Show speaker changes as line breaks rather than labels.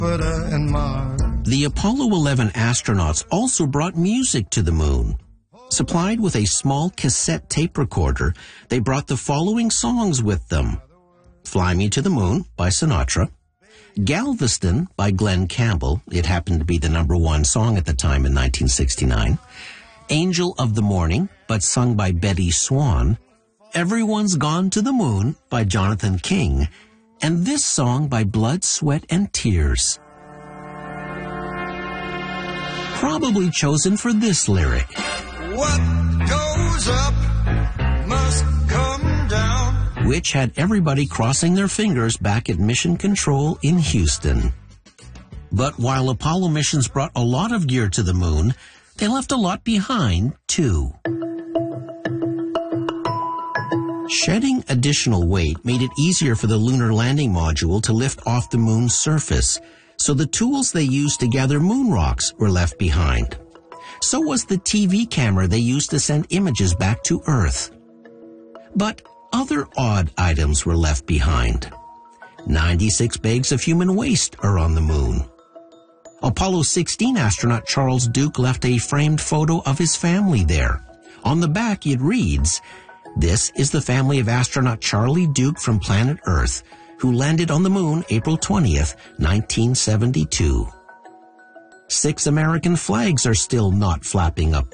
Jupiter and Mars.
The Apollo 11 astronauts also brought music to the moon. Supplied with a small cassette tape recorder, they brought the following songs with them: Fly Me to the Moon by Sinatra, Galveston by Glenn Campbell, it happened to be the #1 song at the time in 1969, Angel of the Morning, but sung by Betty Swan, Everyone's Gone to the Moon by Jonathan King, and this song by Blood, Sweat, and Tears. Probably chosen for this lyric.
What goes up must come down.
Which had everybody crossing their fingers back at Mission Control in Houston. But while Apollo missions brought a lot of gear to the moon, they left a lot behind, too. Shedding additional weight made it easier for the lunar landing module to lift off the moon's surface, so the tools they used to gather moon rocks were left behind. So was the TV camera they used to send images back to Earth. But other odd items were left behind. 96 bags of human waste are on the moon. Apollo 16 astronaut Charles Duke left a framed photo of his family there. On the back it reads, "This is the family of astronaut Charlie Duke from planet Earth, who landed on the moon April 20th, 1972. 6 American flags are still not flapping up